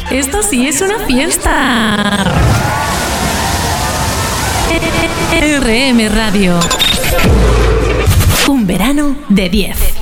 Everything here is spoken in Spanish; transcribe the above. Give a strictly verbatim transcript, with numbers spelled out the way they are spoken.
Esto sí es una fiesta. R M Radio. Un verano de diez.